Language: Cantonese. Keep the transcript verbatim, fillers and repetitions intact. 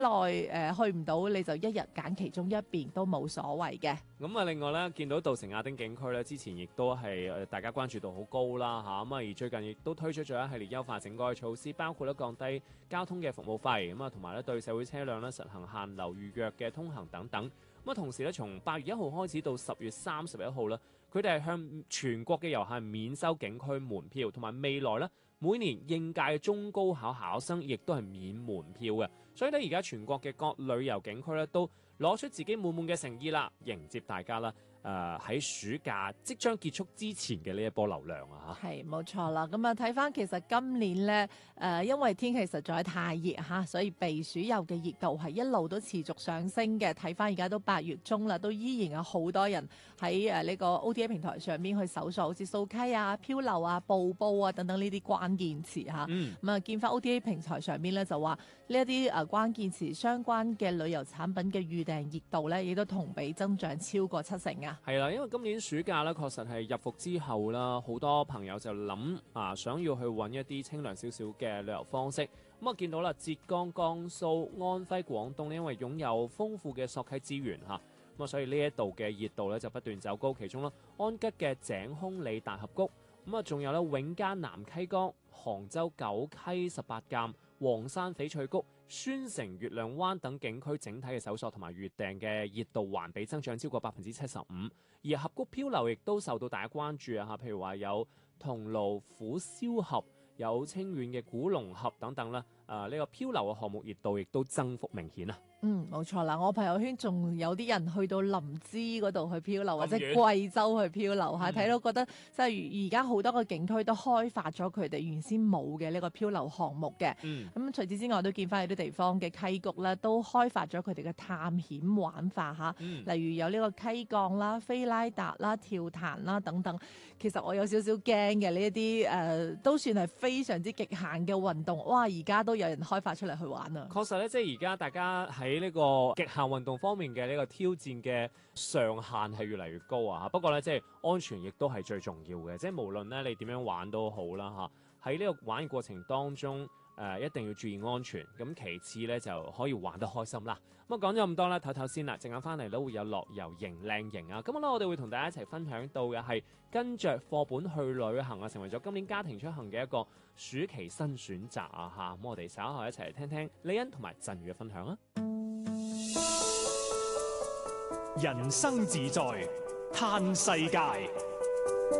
內誒、呃、去唔到，你就一日揀其中一邊都冇所謂嘅。 咁啊，另外咧，見到稻城亞丁景區咧，之前亦都係誒大家關注度好高啦嚇，咁啊而最近亦都推出咗一系列優化整改嘅措施，包括咧降低交通嘅服務費，咁啊同埋咧對社會車輛咧實行限流預約嘅通行等等。咁啊同時咧，從八月一號開始到十月三十一號咧，佢哋係向全國嘅遊客免收景區門票，同埋未來咧每年應屆嘅中高考考生亦都係免門票嘅。所以咧，而家全國嘅各旅遊景區咧都攞出自己滿滿嘅誠意啦，迎接大家啦。誒、呃、喺暑假即將結束之前嘅呢一波流量啊嚇， 係冇錯啦。咁啊睇翻其實今年咧誒、呃，因為天氣實在太熱嚇，所以避暑遊嘅熱度係一路都持續上升嘅。睇翻而家都八月中啦，都依然有好多人喺誒呢個 O T A 平台上邊去搜索，好似掃溪啊、漂流啊、瀑布啊等等呢啲關鍵詞嚇。咁啊、嗯、見翻 O T A 平台上邊咧就話呢一啲誒關鍵詞相關嘅旅遊產品嘅預訂熱度咧，亦都同比增長超過七成啊！ 係啦，因為今年暑假咧，確實係入伏之後啦，好多朋友就諗啊，想要去揾一啲清涼少少嘅旅遊方式。咁啊，見到啦，浙江、江蘇、安徽、廣東呢，因為擁有豐富嘅索溪資源嚇，咁啊，所以呢一度嘅熱度咧就不斷走高。其中啦，安吉嘅井空里大峽谷，咁啊，仲有咧永嘉南溪江、杭州九溪十八澗、黃山翡翠谷、宣城月亮灣等景區整體嘅搜索同埋預訂嘅熱度環比增長超過百分之七十五，而峽谷漂流亦都受到大家關注啊！嚇，譬如話有桐廬虎嘯峽、有清遠嘅古龍峽等等啦。誒、呃，呢、這個漂流嘅項目熱度亦都增幅明顯啊！ 嗯，冇錯啦，我朋友圈仲有啲人去到林芝嗰度去漂流，或者貴州去漂流嚇，睇、嗯、到覺得即係而家好多個景區都開發咗佢哋原先冇嘅呢個漂流項目嘅。嗯，咁、嗯、除此之外，都見翻有啲地方嘅溪谷咧，都開發咗佢哋嘅探險玩法嚇。嗯、例如有呢個溪降啦、菲拉達啦、跳彈啦等等。其實我有少少驚嘅呢一啲誒，都算係非常之極限嘅運動。哇！而家都有人開發出嚟去玩啊！ 確實咧，即係而家大家喺喺呢個極限運動方面嘅呢個挑戰嘅上限係越嚟越高啊！不過咧，即係安全亦都係最重要嘅，即係無論咧你點樣玩都好啦嚇。喺呢個玩嘅過程當中，誒、呃、一定要注意安全。咁其次咧就可以玩得開心啦。咁啊講咗咁多啦，唞唞先啦，陣間翻嚟都會有樂遊型靚型啊！咁咧我哋會同大家一齊分享到嘅係跟着課本去旅行啊，成為咗今年家庭出行嘅一個暑期新選擇啊嚇！咁我哋稍後一齊嚟聽聽李欣同埋振宇嘅分享啊！ 人生自在嘆世界，